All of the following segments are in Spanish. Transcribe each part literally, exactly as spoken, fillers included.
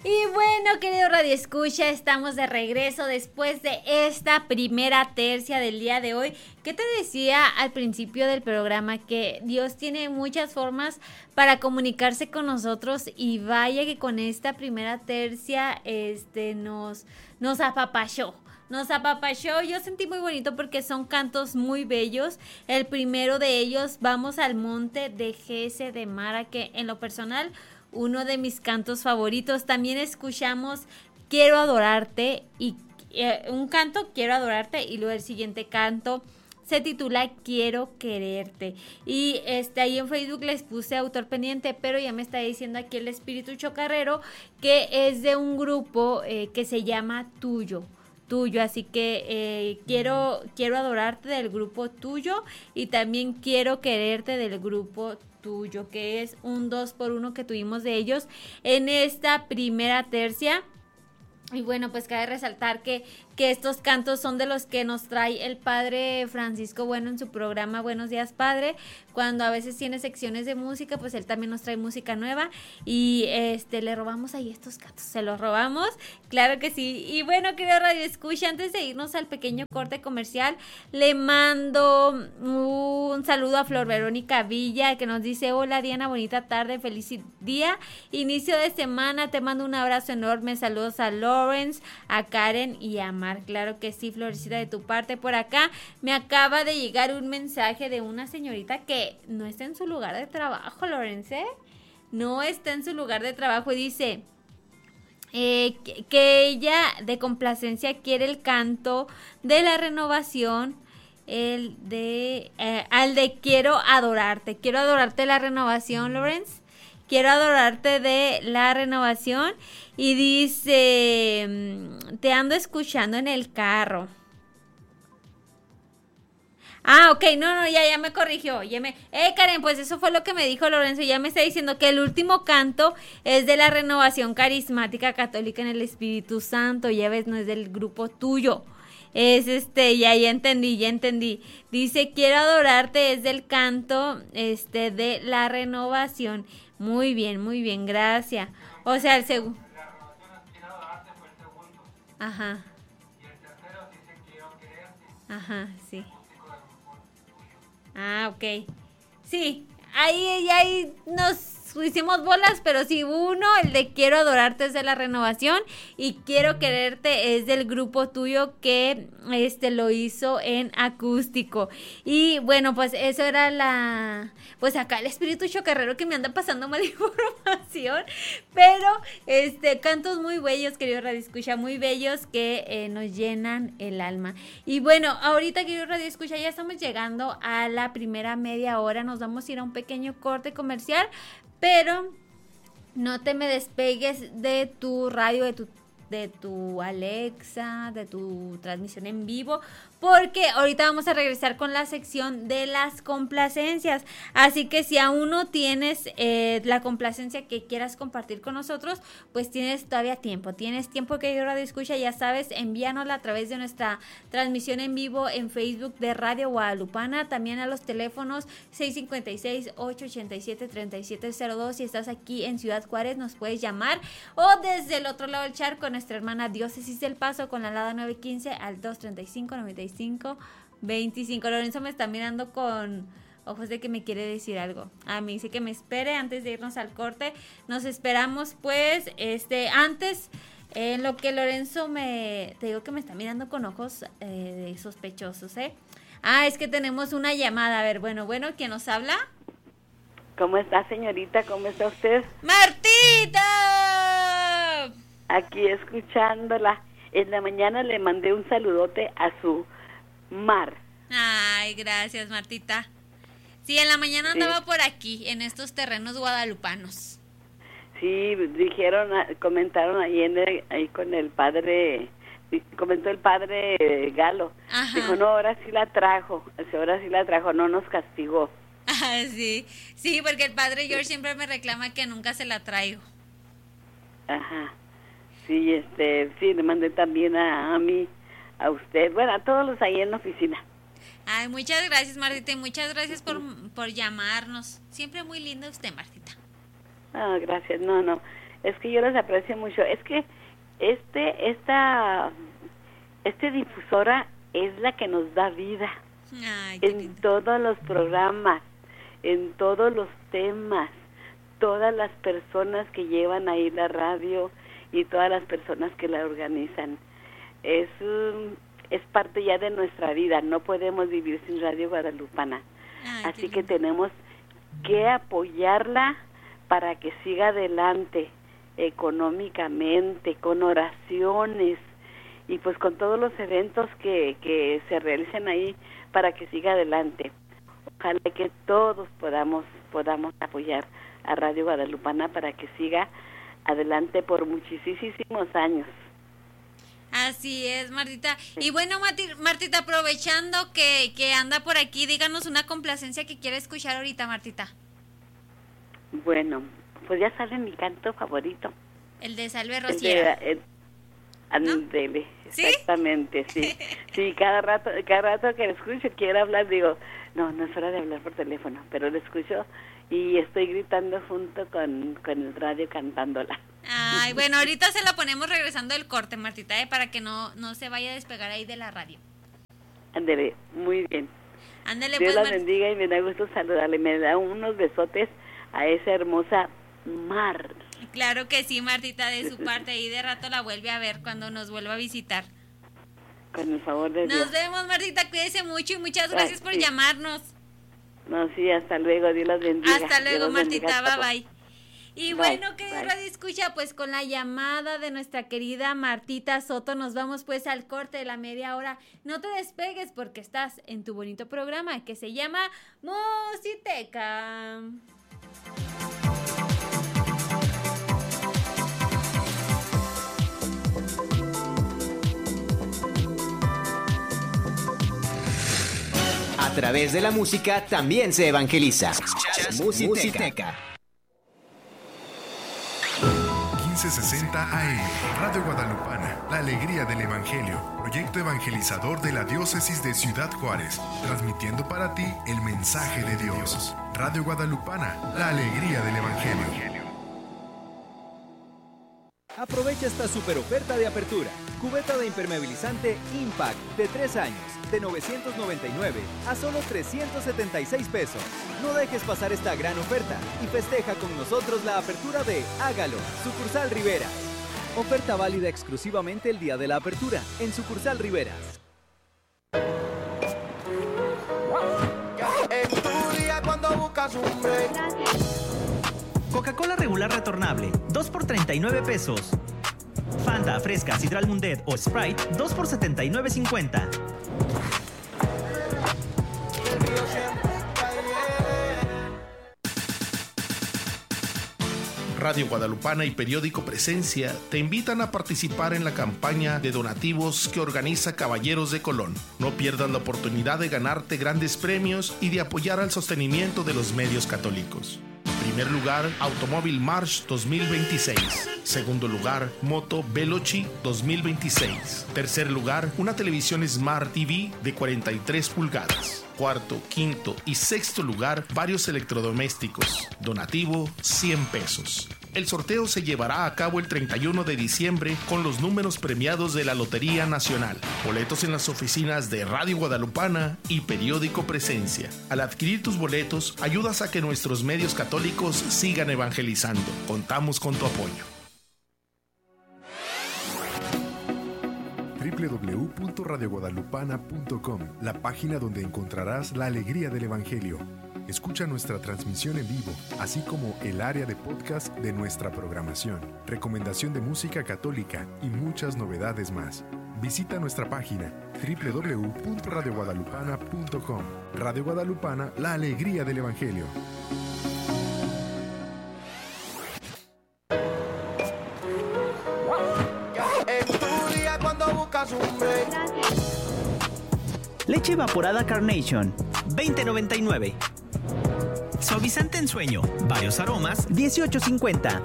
Y bueno, querido Radio Escucha, estamos de regreso después de esta primera tercia del día de hoy. ¿Qué te decía al principio del programa? Que Dios tiene muchas formas para comunicarse con nosotros y vaya que con esta primera tercia este, nos, nos apapachó. Nos apapachó, yo sentí muy bonito porque son cantos muy bellos. El primero de ellos, Vamos al Monte de Jesse de Mara, que en lo personal, uno de mis cantos favoritos. También escuchamos Quiero Adorarte, y eh, un canto, Quiero Adorarte, y luego el siguiente canto se titula Quiero Quererte. Y este ahí en Facebook les puse autor pendiente, pero ya me está diciendo aquí el Espíritu Chocarrero que es de un grupo eh, que se llama Tuyo. Tuyo, así que eh, quiero, quiero adorarte del grupo Tuyo y también Quiero Quererte del grupo Tuyo, que es un dos por uno que tuvimos de ellos en esta primera tercia. Y bueno, pues cabe resaltar que, que estos cantos son de los que nos trae el padre Francisco Bueno en su programa Buenos Días Padre. Cuando a veces tiene secciones de música, pues él también nos trae música nueva y este le robamos ahí estos cantos, se los robamos, claro que sí. Y bueno, querido Radio Escucha, antes de irnos al pequeño corte comercial, le mando un saludo a Flor Verónica Villa, que nos dice: hola Diana, bonita tarde, feliz día, inicio de semana, te mando un abrazo enorme, saludos a Lawrence, a Karen y a Mar. Claro que sí, Florecita, de tu parte. Por acá me acaba de llegar un mensaje de una señorita que no está en su lugar de trabajo, Lawrence, ¿eh? No está en su lugar de trabajo y dice eh, que, que ella de complacencia quiere el canto de la renovación, el de eh, al de Quiero Adorarte. Quiero Adorarte, la renovación, Lawrence. Quiero Adorarte de la renovación. Y dice: te ando escuchando en el carro. Ah, ok, no, no, ya, ya me corrigió, ya me... Eh, Karen, pues eso fue lo que me dijo Lorenzo, ya me está diciendo que el último canto es de la Renovación Carismática Católica en el Espíritu Santo, ya ves, no es del grupo Tuyo, es este, ya, ya entendí, ya entendí, dice Quiero Adorarte, es del canto, este, de la Renovación. Muy bien, muy bien, gracias. O sea, el segundo... La renovación es Quiero Adorarte fue el segundo. Ajá. Y el tercero dice Quiero Quererte. Ajá, sí. Acústico del grupo Tuyo. Ah, ok. Sí, ahí, ahí nos hicimos bolas, pero sí, uno, el de Quiero Adorarte es de la Renovación y Quiero Quererte es del grupo Tuyo que este lo hizo en acústico. Y bueno, pues eso era la... Pues acá el Espíritu Chocarrero que me anda pasando mala información, pero este cantos muy bellos, querido Radio Escucha, muy bellos que eh, nos llenan el alma. Y bueno, ahorita, querido Radio Escucha, ya estamos llegando a la primera media hora, nos vamos a ir a un pequeño corte comercial, pero no te me despegues de tu radio, de tu de tu Alexa, de tu transmisión en vivo, porque ahorita vamos a regresar con la sección de las complacencias, así que si aún no tienes eh, la complacencia que quieras compartir con nosotros, pues tienes todavía tiempo, tienes tiempo que Radio Escucha, ya sabes, envíanosla a través de nuestra transmisión en vivo en Facebook de Radio Guadalupana, también a los teléfonos seis cinco seis, ocho ocho siete, tres siete cero dos, si estás aquí en Ciudad Juárez nos puedes llamar, o desde el otro lado del charco, nuestra hermana Diócesis del Paso con la alada nueve quince al dos treinta y cinco, noventa y cinco, veinticinco. Lorenzo me está mirando con ojos de que me quiere decir algo. A mí dice que me espere antes de irnos al corte. Nos esperamos pues, este, antes, en lo que Lorenzo me, te digo que me está mirando con ojos eh, sospechosos, ¿eh? Ah, es que tenemos una llamada. A ver, bueno, bueno, ¿quién nos habla? ¿Cómo está, señorita? ¿Cómo está usted? ¡Martita! Aquí escuchándola. En la mañana le mandé un saludote a su Mar. Ay, gracias, Martita. Sí, en la mañana andaba sí. por aquí, en estos terrenos guadalupanos. Sí, dijeron, comentaron ahí, en el, ahí con el padre, comentó el padre Galo. Ajá. Dijo, no, ahora sí la trajo, ahora sí la trajo, no nos castigó. Ah, sí, sí, porque el padre George siempre me reclama que nunca se la traigo. Ajá. Sí, este, sí, le mandé también a, a mí, a usted, bueno, a todos los ahí en la oficina. Ay, muchas gracias, Martita, y muchas gracias por, por llamarnos. Siempre muy linda usted, Martita. Ah, gracias, no, no, Es que yo los aprecio mucho. Es que este, esta, este difusora es la que nos da vida. Ay, en lindo. todos los programas, en todos los temas, todas las personas que llevan ahí la radio y todas las personas que la organizan. Es, um, es parte ya de nuestra vida, no podemos vivir sin Radio Guadalupana. Ay, Así qué que lindo. tenemos que apoyarla para que siga adelante económicamente, con oraciones y pues con todos los eventos que, que se realicen ahí para que siga adelante. Ojalá que todos podamos podamos apoyar a Radio Guadalupana para que siga adelante por muchísimos años. Así es, Martita. Y bueno, Mati- Martita, aprovechando que, que anda por aquí, díganos una complacencia que quiere escuchar ahorita, Martita. Bueno, pues ya sale mi canto favorito. El de Salve El de- Rociera. el- Ándele, ¿Sí? exactamente, sí. Sí, cada rato, cada rato que le escucho quiero hablar, digo, no, no es hora de hablar por teléfono, pero lo escucho y estoy gritando junto con, con el radio cantándola. Ay, bueno, ahorita se la ponemos regresando del corte, Martita, ¿eh? Para que no, no se vaya a despegar ahí de la radio. Ándele, muy bien. Ándale, Dios pues, la Mar- bendiga y me da gusto saludarle, me da unos besotes a esa hermosa mar. Claro que sí, Martita, de su parte, ahí de rato la vuelve a ver cuando nos vuelva a visitar. Con el favor de Dios. Nos vemos, Martita, cuídese mucho y muchas gracias Ay, por sí. llamarnos. No, sí, hasta luego, Dios los bendiga. Hasta Dios luego, los bendiga Martita, a bye todos. bye. Y Bye, bueno, querido bye. Radio Escucha, pues con la llamada de nuestra querida Martita Soto nos vamos pues al corte de la media hora. No te despegues porque estás en tu bonito programa que se llama Musiteca. A través de la música también se evangeliza. Musiteca. quince sesenta A M, Radio Guadalupana, la alegría del Evangelio, proyecto evangelizador de la diócesis de Ciudad Juárez, transmitiendo para ti el mensaje de Dios. Radio Guadalupana, la alegría del Evangelio. Aprovecha esta super oferta de apertura. Cubeta de impermeabilizante Impact de tres años, de novecientos noventa y nueve a solo trescientos setenta y seis pesos. No dejes pasar esta gran oferta y festeja con nosotros la apertura de Hágalo, Sucursal Riveras. Oferta válida exclusivamente el día de la apertura en Sucursal Riveras. En tu día cuando buscas un break. Coca-Cola regular retornable, dos por treinta y nueve pesos. Fanta, Fresca, Sidral Mundet o Sprite, dos por setenta y nueve cincuenta. Radio Guadalupana y Periódico Presencia te invitan a participar en la campaña de donativos que organiza Caballeros de Colón. No pierdas la oportunidad de ganarte grandes premios y de apoyar al sostenimiento de los medios católicos. Primer lugar, Automóvil March dos mil veintiséis. Segundo lugar, Moto Veloci dos mil veintiséis. Tercer lugar, una televisión Smart T V de cuarenta y tres pulgadas. Cuarto, quinto y sexto lugar, varios electrodomésticos. Donativo, cien pesos. El sorteo se llevará a cabo el treinta y uno de diciembre con los números premiados de la Lotería Nacional. Boletos en las oficinas de Radio Guadalupana y Periódico Presencia. Al adquirir tus boletos, ayudas a que nuestros medios católicos sigan evangelizando. Contamos con tu apoyo. doble u doble u doble u punto radio guadalupana punto com, la página donde encontrarás la alegría del Evangelio. Escucha nuestra transmisión en vivo, así como el área de podcast de nuestra programación, recomendación de música católica y muchas novedades más. Visita nuestra página doble u doble u doble u punto radio guadalupana punto com. Radio Guadalupana, la alegría del Evangelio. En tu día cuando buscas un break. Leche evaporada Carnation, veinte noventa y nueve. Suavizante en sueño, varios aromas, dieciocho cincuenta.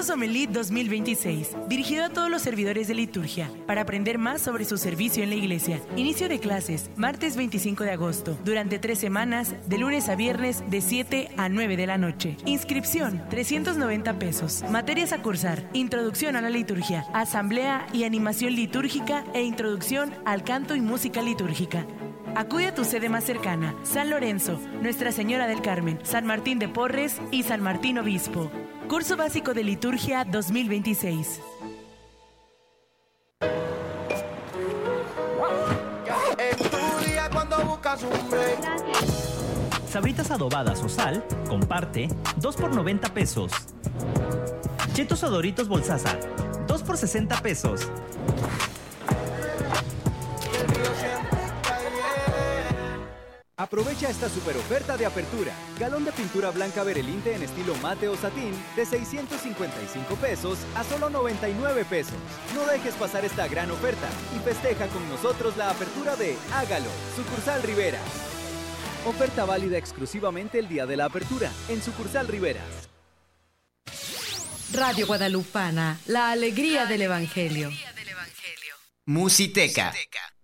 Sommelier dos mil veintiséis, dirigido a todos los servidores de liturgia, para aprender más sobre su servicio en la iglesia. Inicio de clases, martes veinticinco de agosto, durante tres semanas, de lunes a viernes, de siete a nueve de la noche. Inscripción, trescientos noventa pesos. Materias a cursar, introducción a la liturgia, asamblea y animación litúrgica e introducción al canto y música litúrgica. Acude a tu sede más cercana, San Lorenzo, Nuestra Señora del Carmen, San Martín de Porres y San Martín Obispo. Curso básico de liturgia dos mil veintiséis. En tu día cuando buscas un break. Sabritas adobadas o sal, comparte, dos por noventa pesos. Chetos o Doritos Bolsasa, dos por sesenta pesos. Aprovecha esta super oferta de apertura. Galón de pintura blanca Berelinte en estilo mate o satín de seiscientos cincuenta y cinco pesos a solo noventa y nueve pesos. No dejes pasar esta gran oferta y festeja con nosotros la apertura de Hágalo, sucursal Rivera. Oferta válida exclusivamente el día de la apertura en sucursal Rivera. Radio Guadalupana, la alegría del Evangelio. Musiteca.